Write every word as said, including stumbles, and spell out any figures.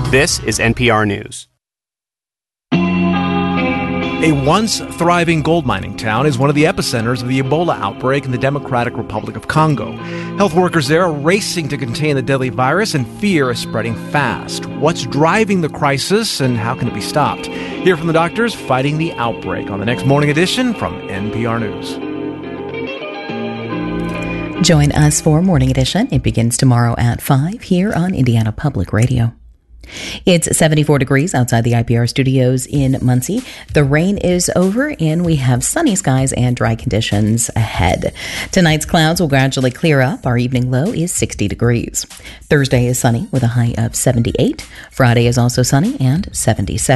This is N P R News. A once thriving gold mining town is one of the epicenters of the Ebola outbreak in the Democratic Republic of Congo. Health workers there are racing to contain the deadly virus, and fear is spreading fast. What's driving the crisis, and how can it be stopped? Hear from the doctors fighting the outbreak on the next Morning Edition from N P R News. Join us for Morning Edition. It begins tomorrow at five here on Indiana Public Radio. It's seventy-four degrees outside the I P R studios in Muncie. The rain is over and we have sunny skies and dry conditions ahead. Tonight's clouds will gradually clear up. Our evening low is sixty degrees. Thursday is sunny with a high of seventy-eight. Friday is also sunny and seventy-seven.